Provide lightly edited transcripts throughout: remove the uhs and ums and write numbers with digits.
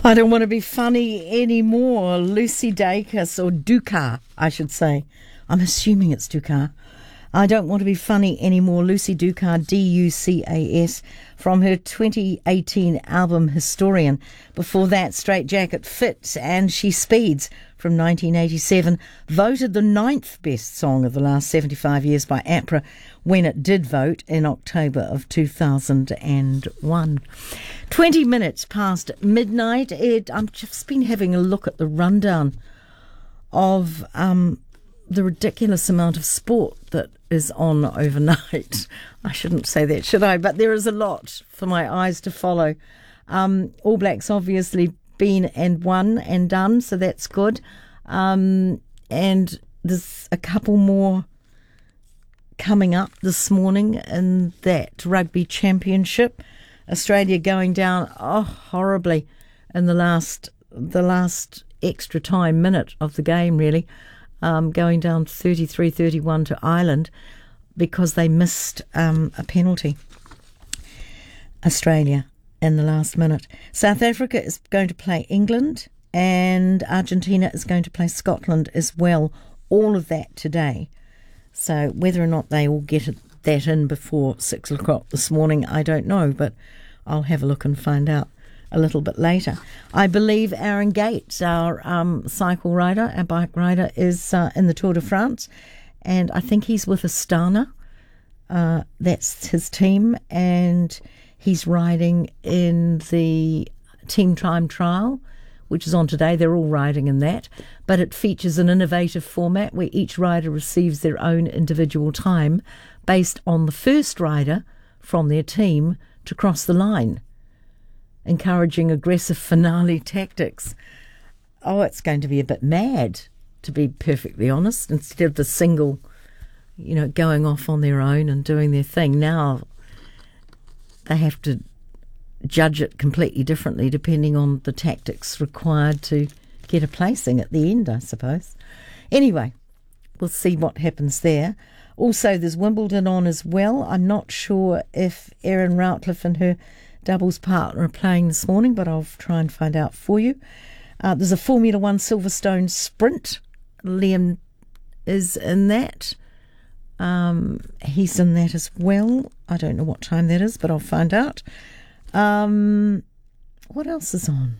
I don't want to be funny anymore. Lucy Dacus, or Ducar, I should say. I'm assuming it's Ducar. I don't want to be funny anymore. Lucy Ducar, D-U-C-A-S, from her 2018 album Historian. Before that, Straight Jacket Fits and She Speeds from 1987, voted the 9th best song of the last 75 years by APRA when it did vote in October of 2001. 20 minutes past midnight. I've just been having a look at the rundown of the ridiculous amount of sport that is on overnight. I shouldn't say that, should I? But there is a lot for my eyes to follow. All Blacks obviously been and won and done, so that's good. And there's a couple more coming up this morning in that rugby championship. Australia going down horribly in the last extra time minute of the game, really. Going down 33-31 to Ireland because they missed a penalty. Australia in the last minute. South Africa is going to play England and Argentina is going to play Scotland as well. All of that today. So whether or not they all get that in before 6 o'clock this morning, I don't know, but I'll have a look and find out a little bit later. I believe Aaron Gates, our cycle rider, our bike rider, is in the Tour de France, and I think he's with Astana. That's his team, and he's riding in the Team Time Trial, which is on today. They're all riding in that, but it features an innovative format where each rider receives their own individual time based on the first rider from their team to cross the line, encouraging aggressive finale tactics. Oh, it's going to be a bit mad, to be perfectly honest. Instead of the single, going off on their own and doing their thing, now they have to judge it completely differently depending on the tactics required to get a placing at the end, I suppose. Anyway, we'll see what happens there. Also, there's Wimbledon on as well. I'm not sure if Erin Routliffe and her doubles partner are playing this morning, but I'll try and find out for you. There's a Formula One Silverstone sprint. Liam is in that. He's in that as well. I don't know what time that is, but I'll find out. What else is on?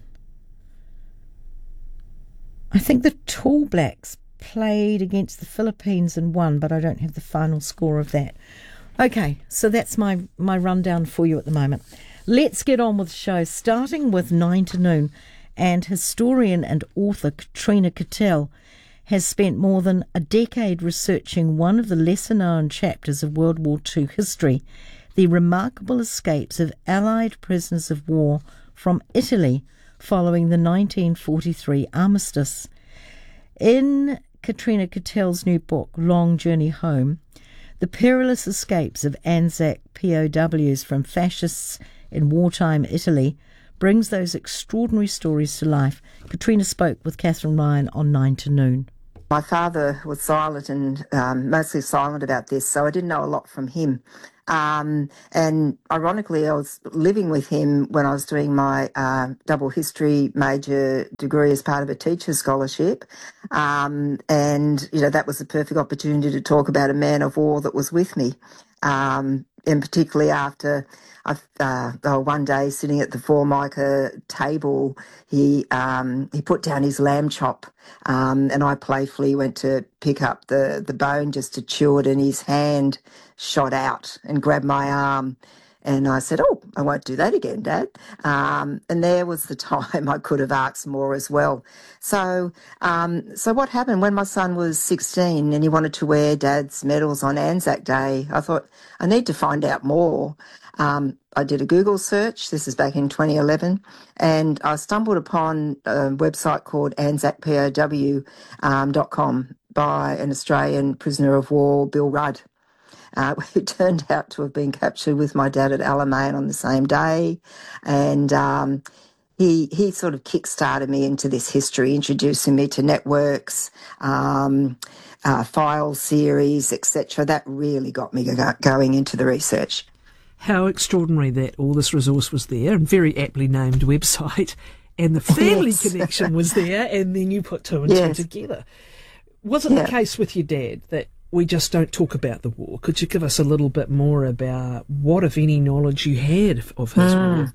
I think the Tall Blacks played against the Philippines and won, but I don't have the final score of that. Okay, so that's my rundown for you at the moment. Let's get on with the show, starting with 9 to noon. And historian and author Katrina Cattell has spent more than a decade researching one of the lesser-known chapters of World War II history, the remarkable escapes of Allied prisoners of war from Italy following the 1943 armistice. In Katrina Cattell's new book, Long Journey Home, the perilous escapes of Anzac POWs from fascists in wartime Italy brings those extraordinary stories to life. Katrina spoke with Catherine Ryan on 9 to noon. My father was silent and mostly silent about this, so I didn't know a lot from him. And ironically, I was living with him when I was doing my double history major degree as part of a teacher's scholarship. And, that was the perfect opportunity to talk about a man of war that was with me. And particularly after one day sitting at the Formica table, he put down his lamb chop, and I playfully went to pick up the bone just to chew it, and his hand shot out and grabbed my arm. And I said, "Oh, I won't do that again, Dad." And there was the time I could have asked more as well. So what happened when my son was 16 and he wanted to wear Dad's medals on Anzac Day? I thought, I need to find out more. I did a Google search. This is back in 2011. And I stumbled upon a website called AnzacPOW.com by an Australian prisoner of war, Bill Rudd, who turned out to have been captured with my dad at Alamein on the same day. And he sort of kick-started me into this history, introducing me to networks, file series, etc. That really got me going into the research. How extraordinary that all this resource was there, and very aptly named website, and the family Yes. connection was there, and then you put two and Yes. two together. Was it the case with your dad that we just don't talk about the war? Could you give us a little bit more about what, if any, knowledge you had of his war?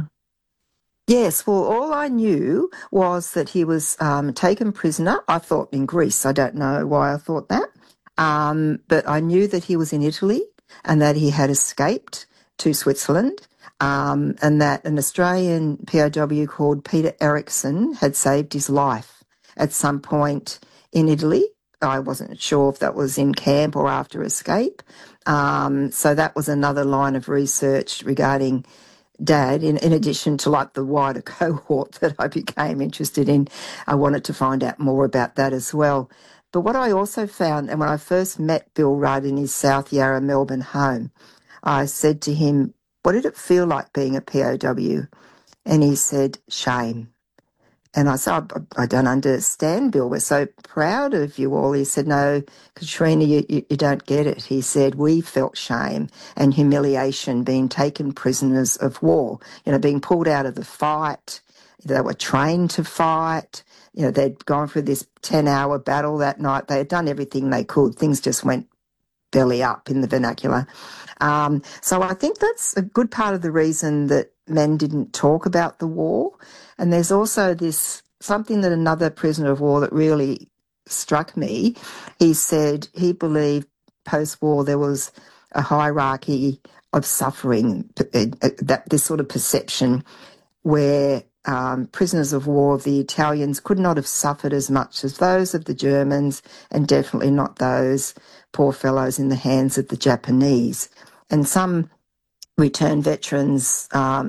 Yes, well, all I knew was that he was taken prisoner. I thought in Greece. I don't know why I thought that. But I knew that he was in Italy and that he had escaped to Switzerland, and that an Australian POW called Peter Eriksson had saved his life at some point in Italy. I wasn't sure if that was in camp or after escape. So that was another line of research regarding Dad, in addition to like the wider cohort that I became interested in. I wanted to find out more about that as well. But what I also found, and when I first met Bill Rudd in his South Yarra, Melbourne home, I said to him, what did it feel like being a POW? And he said, shame. And I said, I don't understand, Bill. We're so proud of you all. He said, no, Katrina, you don't get it. He said, we felt shame and humiliation being taken prisoners of war, being pulled out of the fight. They were trained to fight. They'd gone through this 10-hour battle that night. They had done everything they could. Things just went belly up in the vernacular. So I think that's a good part of the reason that men didn't talk about the war. And there's also something that another prisoner of war that really struck me. He said he believed post-war there was a hierarchy of suffering, that this sort of perception where prisoners of war of the Italians could not have suffered as much as those of the Germans, and definitely not those poor fellows in the hands of the Japanese. And some returned veterans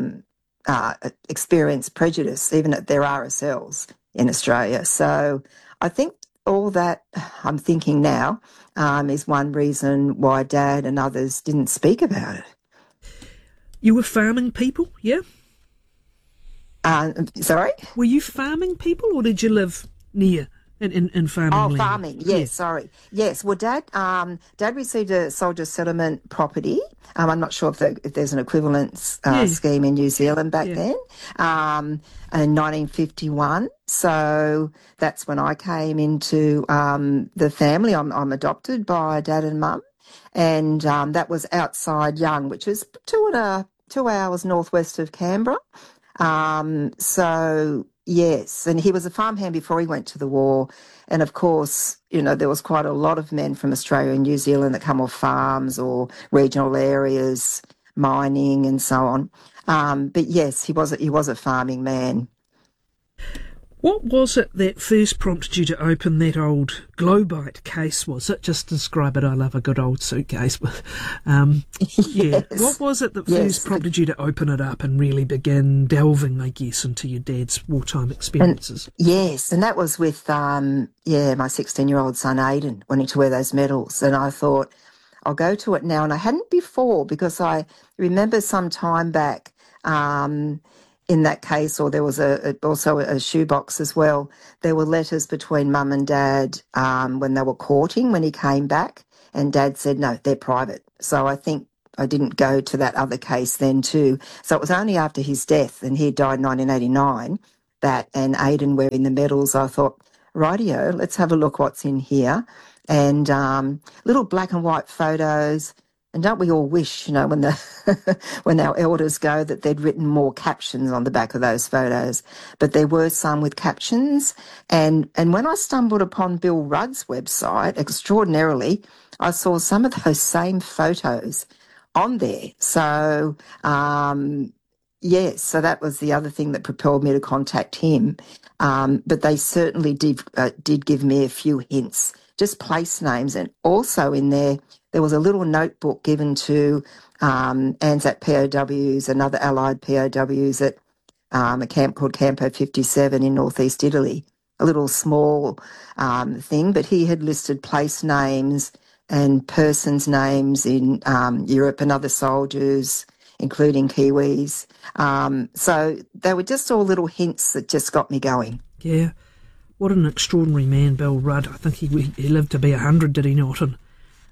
experience prejudice, even at their RSLs in Australia. So I think all that, I'm thinking now, is one reason why Dad and others didn't speak about it. You were farming people, yeah? Sorry? Were you farming people, or did you live near in farming land? Oh, farming. Yes, sorry. Yes. Well, Dad received a soldier settlement property. I'm not sure if there's an equivalent scheme in New Zealand back then, in 1951. So that's when I came into the family. I'm adopted by Dad and Mum, and that was outside Young, which is 2 hours northwest of Canberra. So yes, and he was a farmhand before he went to the war. And of course, there was quite a lot of men from Australia and New Zealand that come off farms or regional areas, mining and so on. But yes, he was a farming man. What was it that first prompted you to open that old Globite case? Was it just describe it? I love a good old suitcase. Yes. What was it that first prompted you to open it up and really begin delving, I guess, into your dad's wartime experiences? And that was with my 16-year-old son Aidan wanting to wear those medals, and I thought I'll go to it now, and I hadn't before because I remember some time back. In that case, or there was also a shoebox as well, there were letters between Mum and Dad when they were courting when he came back, and Dad said, no, they're private. So I think I didn't go to that other case then too. So it was only after his death, and he died in 1989, and Aidan wearing the medals, I thought, rightio, let's have a look what's in here. And little black and white photos. And don't we all wish, when when our elders go, that they'd written more captions on the back of those photos? But there were some with captions. And when I stumbled upon Bill Rudd's website, extraordinarily, I saw some of those same photos on there. So, so that was the other thing that propelled me to contact him. But they certainly did give me a few hints, just place names, and also in there was a little notebook given to Anzac POWs and other Allied POWs at a camp called Campo 57 in northeast Italy, a little small thing, but he had listed place names and persons' names in Europe and other soldiers, including Kiwis. So they were just all little hints that just got me going. Yeah. What an extraordinary man, Bill Rudd. I think he lived to be 100, did he not? And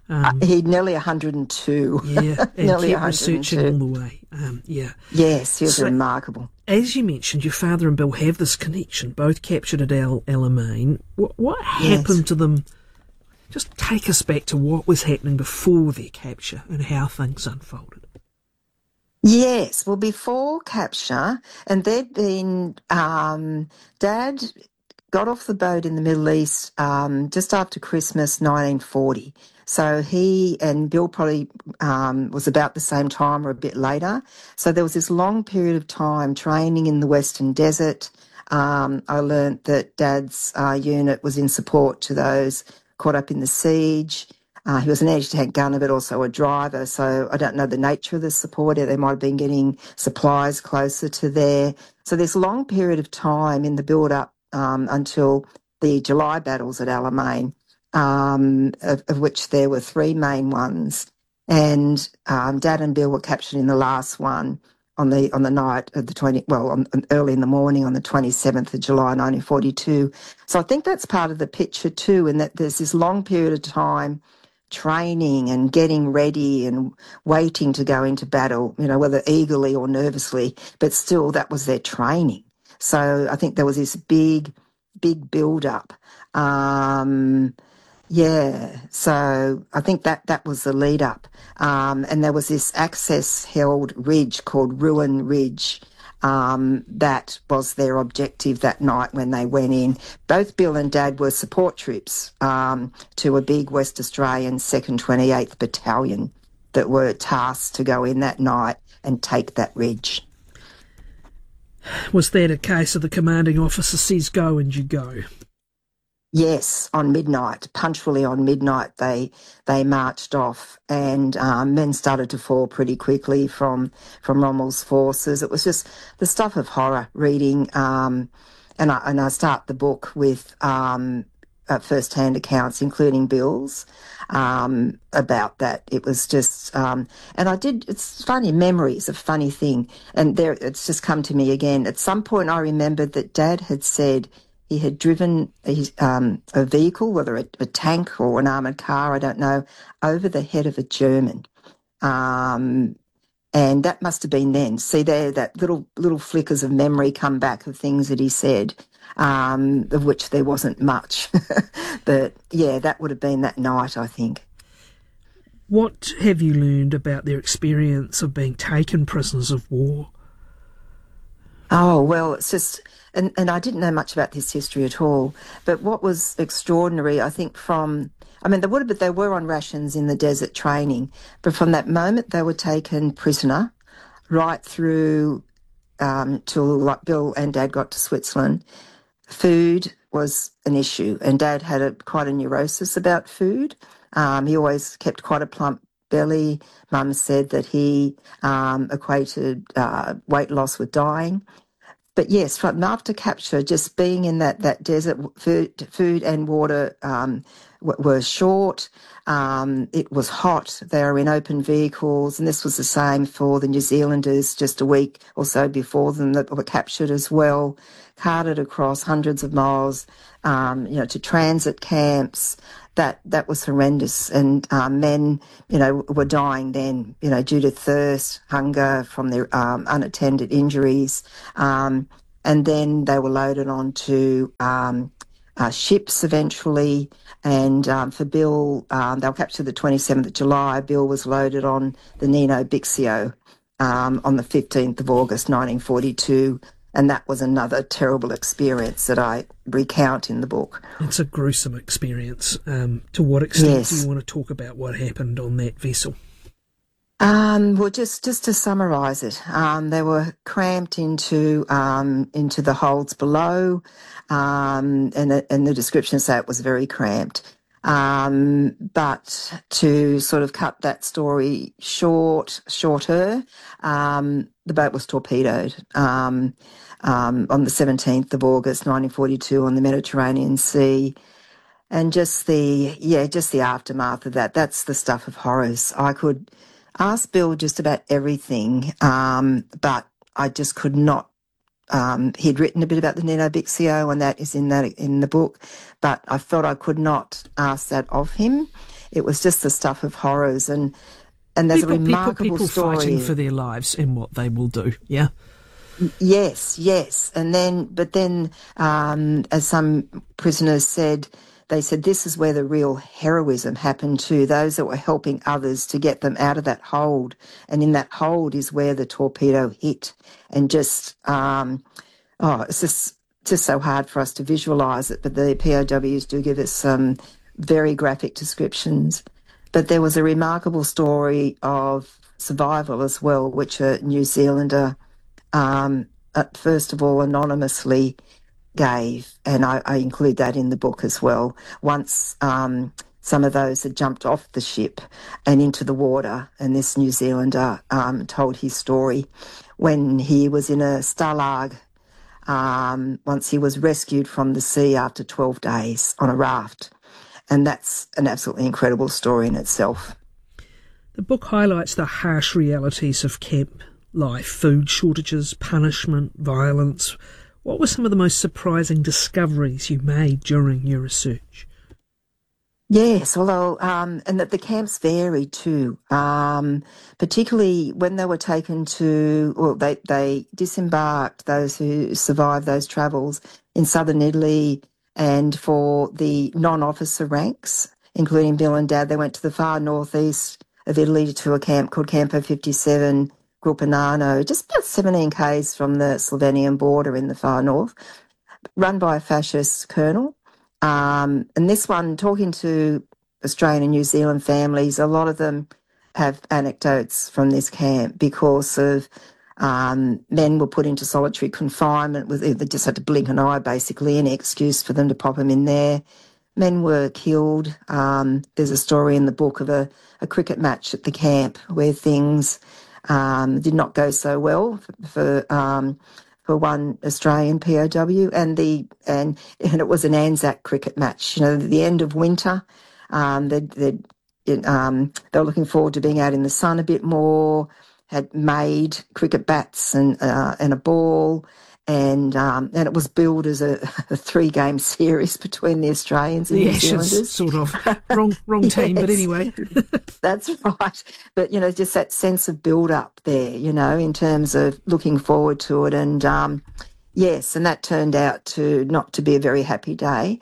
He nearly 102. Yeah, and nearly kept researching all the way. Yes, he was remarkable. As you mentioned, your father and Bill have this connection, both captured at Alamein. What happened to them? Just take us back to what was happening before their capture and how things unfolded. Yes, well, before capture, and they'd been, Dad got off the boat in the Middle East just after Christmas 1940. So he and Bill probably was about the same time or a bit later. So there was this long period of time training in the Western Desert. I learnt that Dad's unit was in support to those caught up in the siege. He was an anti-tank gunner, but also a driver, so I don't know the nature of the support. They might have been getting supplies closer to there. So this long period of time in the build-up until the July battles at Alamein, of which there were three main ones, and Dad and Bill were captured in the last one on the night of the early in the morning on the 27th of July 1942. So I think that's part of the picture too, in that there's this long period of time training and getting ready and waiting to go into battle, whether eagerly or nervously, but still that was their training. So I think there was this big build-up. So I think that was the lead-up. And there was this access-held ridge called Ruin Ridge. That was their objective that night when they went in. Both Bill and Dad were support troops to a big West Australian 2nd 28th Battalion that were tasked to go in that night and take that ridge. Was that a case of the commanding officer says go and you go? Yes, on midnight, punctually on midnight, they marched off, and men started to fall pretty quickly from Rommel's forces. It was just the stuff of horror reading, and I start the book with first-hand accounts, including Bill's, about that. It was just, it's funny, memories, a funny thing, and it's just come to me again. At some point I remembered that Dad had said he had driven a vehicle, whether a tank or an armoured car, I don't know, over the head of a German. And that must have been then. See there, that little flickers of memory come back of things that he said, of which there wasn't much. But, yeah, that would have been that night, I think. What have you learned about their experience of being taken prisoners of war? Oh, well, it's just... And I didn't know much about this history at all. But what was extraordinary, I think, they were on rations in the desert training, but from that moment they were taken prisoner right through till like Bill and Dad got to Switzerland. Food was an issue, and Dad had quite a neurosis about food. He always kept quite a plump belly. Mum said that he equated weight loss with dying. But yes, from after capture, just being in that desert, food and water were short. It was hot. They were in open vehicles, and this was the same for the New Zealanders just a week or so before them that were captured as well, carted across hundreds of miles, to transit camps. That was horrendous, and men, were dying then, due to thirst, hunger, from their unattended injuries, and then they were loaded onto ships eventually. And for Bill, they were captured the 27th of July. Bill was loaded on the Nino Bixio on the 15th of August 1942. And that was another terrible experience that I recount in the book. It's a gruesome experience. To what extent do you want to talk about what happened on that vessel? Well, just to summarise it, they were cramped into the holds below, and the descriptions say it was very cramped. But to sort of cut that story shorter, the boat was torpedoed on the 17th of August 1942 on the Mediterranean Sea. And just the aftermath of that, that's the stuff of horrors. I could ask Bill just about everything, but I just could not. He'd written a bit about the Nino Bixio, and that is in the book, but I felt I could not ask that of him. it was just the stuff of horrors. And there's a remarkable people story. Fighting for their lives and what they will do, yeah? Yes. And then, as some prisoners said, they said this is where the real heroism happened to those that were helping others to get them out of that hold. And in that hold is where the torpedo hit. And just, it's just so hard for us to visualise it, but the POWs do give us some very graphic descriptions. But there was a remarkable story of survival as well, which a New Zealander, first of all, anonymously gave, and I include that in the book as well. Once some of those had jumped off the ship and into the water, and this New Zealander told his story when he was in a stalag. Once he was rescued from the sea after 12 days on a raft. And that's an absolutely incredible story in itself. The book highlights the harsh realities of camp life, food shortages, punishment, violence. What were some of the most surprising discoveries you made during your research? Yes, although, and that the camps vary too, particularly when they were taken to, well, they disembarked, those who survived those travels, in southern Italy, and for the non-officer ranks, including Bill and Dad, they went to the far northeast of Italy to a camp called Campo 57, Grupanano, just about 17 k's from the Slovenian border in the far north, run by a fascist colonel. And this one, talking to Australian and New Zealand families, a lot of them have anecdotes from this camp because of men were put into solitary confinement. They just had to blink an eye, basically, any excuse for them to pop them in there. Men were killed. There's a story in the book of a cricket match at the camp where things did not go so well for one Australian POW, and it was an Anzac cricket match. You know, the end of winter, they were looking forward to being out in the sun a bit more. Had made cricket bats and a ball, and it was billed as a 3-game series between the Australians and the New Ashes, Zealanders. Sort of wrong team, but anyway. That's right. But, you know, just that sense of build-up there, you know, in terms of looking forward to it. And, yes, and that turned out to not to be a very happy day.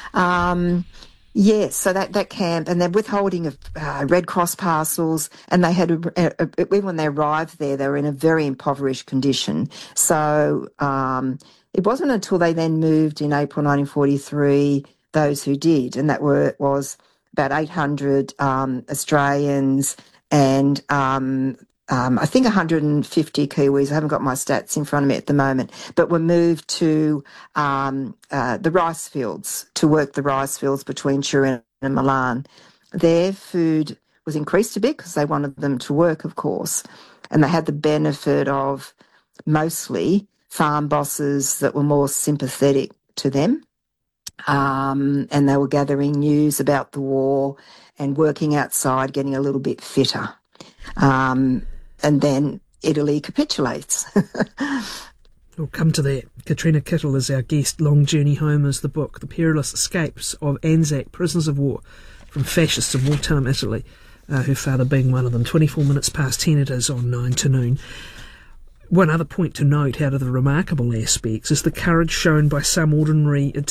Yes, so that camp, and they're withholding of Red Cross parcels, and they had, even when they arrived there, they were in a very impoverished condition. So it wasn't until they then moved in April 1943, those who did, and that was about 800 Australians and I think 150 Kiwis. I haven't got my stats in front of me at the moment, but were moved to the rice fields to work the rice fields between Turin and Milan. Their food was increased a bit because they wanted them to work, of course, and they had the benefit of mostly farm bosses that were more sympathetic to them. And they were gathering news about the war and working outside, getting a little bit fitter. And then Italy capitulates. We'll come to that. Katrina Kittle is our guest. Long Journey Home is the book. The Perilous Escapes of Anzac Prisoners of War from Fascists in Wartime Italy, her father being one of them. 24 minutes past 10 it is on 9 to noon. One other point to note out of the remarkable aspects is the courage shown by some ordinary